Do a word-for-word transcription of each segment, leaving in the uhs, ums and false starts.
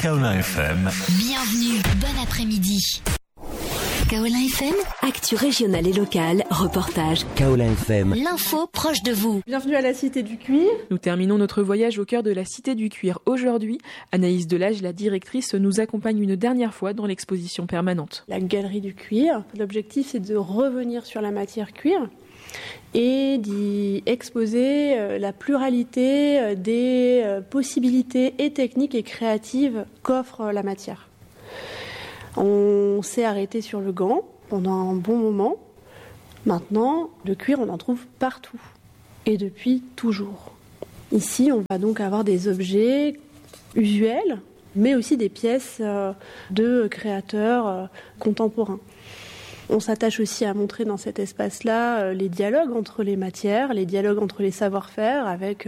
Kaolin F M. Bienvenue, bon après-midi. Kaolin F M, actu régionale et locale, reportage. Kaolin F M, l'info proche de vous. Bienvenue à la Cité du Cuir. Nous terminons notre voyage au cœur de la Cité du Cuir aujourd'hui. Anaïs Delage, la directrice, nous accompagne une dernière fois dans l'exposition permanente. La Galerie du Cuir. L'objectif, c'est de revenir sur la matière cuir et d'y exposer la pluralité des possibilités et techniques et créatives qu'offre la matière. On s'est arrêté sur le gant pendant un bon moment. Maintenant, le cuir, on en trouve partout et depuis toujours. Ici, on va donc avoir des objets usuels, mais aussi des pièces de créateurs contemporains. On s'attache aussi à montrer dans cet espace-là les dialogues entre les matières, les dialogues entre les savoir-faire, avec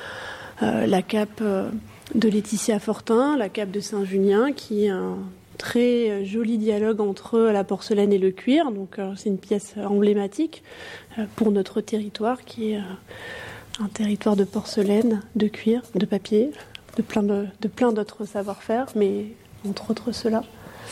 euh, la cape de Laetitia Fortin, la cape de Saint-Junien, qui est un très joli dialogue entre la porcelaine et le cuir. Donc euh, c'est une pièce emblématique euh, pour notre territoire, qui est euh, un territoire de porcelaine, de cuir, de papier, de plein, de, de plein d'autres savoir-faire, mais entre autres cela.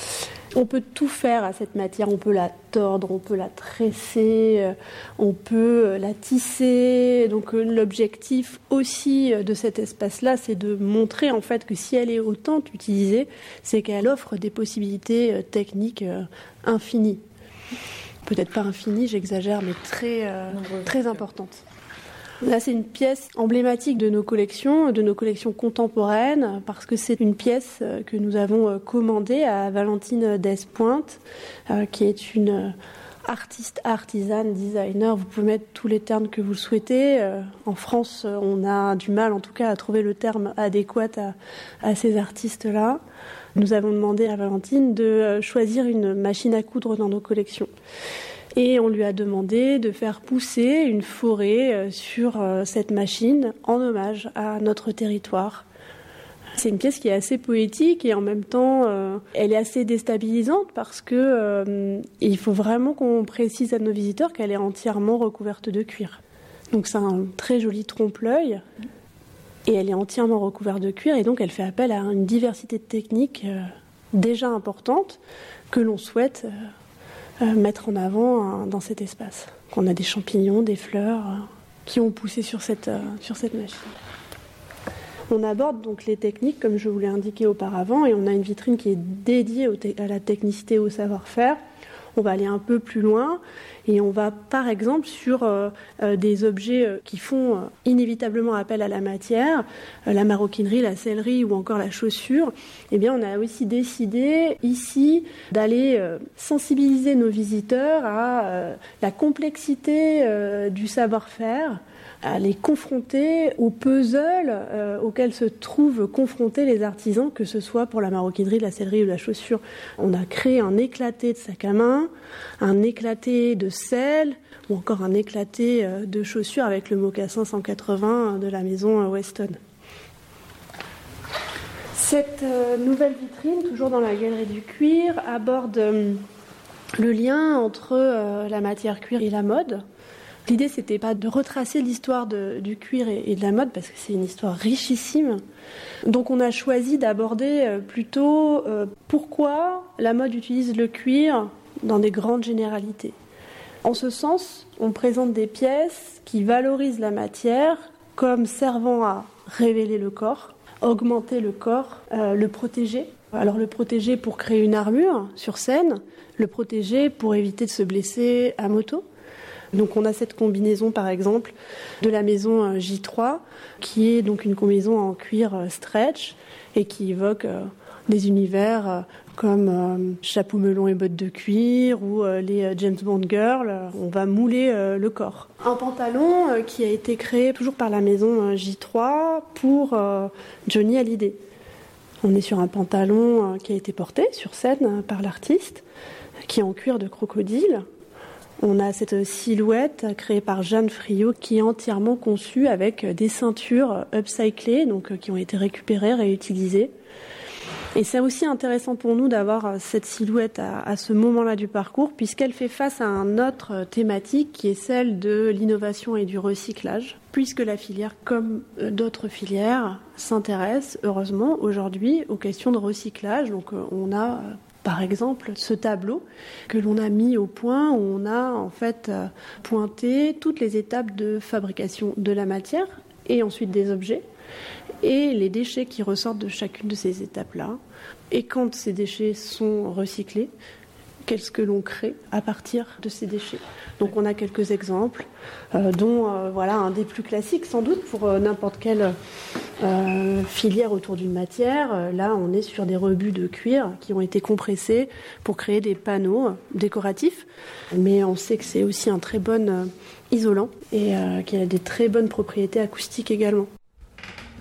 On peut tout faire à cette matière, on peut la tordre, on peut la tresser, on peut la tisser. Donc l'objectif aussi de cet espace-là, c'est de montrer en fait que si elle est autant utilisée, c'est qu'elle offre des possibilités techniques infinies. Peut-être pas infinies, j'exagère, mais très, euh, très importantes. Là, c'est une pièce emblématique de nos collections, de nos collections contemporaines, parce que c'est une pièce que nous avons commandée à Valentine Despointes, qui est une artiste, artisane, designer. Vous pouvez mettre tous les termes que vous le souhaitez. En France, on a du mal, en tout cas, à trouver le terme adéquat à, à ces artistes-là. Nous avons demandé à Valentine de choisir une machine à coudre dans nos collections. Et on lui a demandé de faire pousser une forêt sur cette machine en hommage à notre territoire. C'est une pièce qui est assez poétique et en même temps, euh, elle est assez déstabilisante parce que euh, il faut vraiment qu'on précise à nos visiteurs qu'elle est entièrement recouverte de cuir. Donc c'est un très joli trompe-l'œil et elle est entièrement recouverte de cuir et donc elle fait appel à une diversité de techniques euh, déjà importante que l'on souhaite euh, Euh, mettre en avant euh, dans cet espace. On a des champignons, des fleurs euh, qui ont poussé sur cette, euh, sur cette machine. On aborde donc les techniques, comme je vous l'ai indiqué auparavant, et on a une vitrine qui est dédiée au te- à la technicité et au savoir-faire. On va aller un peu plus loin et on va par exemple sur euh, euh, des objets euh, qui font euh, inévitablement appel à la matière, euh, la maroquinerie, la sellerie ou encore la chaussure. Eh bien, on a aussi décidé ici d'aller euh, sensibiliser nos visiteurs à euh, la complexité euh, du savoir-faire, à les confronter au puzzle euh, auquel se trouvent confrontés les artisans, que ce soit pour la maroquinerie, la sellerie ou la chaussure. On a créé un éclaté de sac à main, un éclaté de selle ou encore un éclaté euh, de chaussures avec le mocassin cent quatre-vingts de la maison euh, Weston. Cette euh, nouvelle vitrine, toujours dans la Galerie du Cuir, aborde euh, le lien entre euh, la matière cuir et la mode. L'idée, c'était pas de retracer l'histoire de, du cuir et, et de la mode, parce que c'est une histoire richissime. Donc on a choisi d'aborder euh, plutôt euh, pourquoi la mode utilise le cuir dans des grandes généralités. En ce sens, on présente des pièces qui valorisent la matière comme servant à révéler le corps, augmenter le corps, euh, le protéger. Alors le protéger pour créer une armure sur scène, le protéger pour éviter de se blesser à moto. Donc on a cette combinaison par exemple de la maison J trois qui est donc une combinaison en cuir stretch et qui évoque euh, des univers euh, comme euh, chapeau melon et bottes de cuir ou euh, les euh, James Bond Girls. Euh, on va mouler euh, le corps. Un pantalon euh, qui a été créé toujours par la maison euh, J trois pour euh, Johnny Hallyday. On est sur un pantalon euh, qui a été porté sur scène euh, par l'artiste, qui est en cuir de crocodile. On a cette silhouette créée par Jeanne Friot qui est entièrement conçue avec des ceintures upcyclées, donc qui ont été récupérées, réutilisées. Et c'est aussi intéressant pour nous d'avoir cette silhouette à, à ce moment-là du parcours, puisqu'elle fait face à une autre thématique qui est celle de l'innovation et du recyclage, puisque la filière, comme d'autres filières, s'intéresse, heureusement, aujourd'hui aux questions de recyclage. Donc on a, par exemple, ce tableau que l'on a mis au point, où on a en fait pointé toutes les étapes de fabrication de la matière et ensuite des objets, et les déchets qui ressortent de chacune de ces étapes-là. Et quand ces déchets sont recyclés, qu'est-ce que l'on crée à partir de ces déchets? Donc on a quelques exemples, euh, dont euh, voilà, un des plus classiques sans doute pour euh, n'importe quelle euh, filière autour d'une matière. Euh, là, on est sur des rebuts de cuir qui ont été compressés pour créer des panneaux décoratifs. Mais on sait que c'est aussi un très bon euh, isolant et euh, qui a des très bonnes propriétés acoustiques également.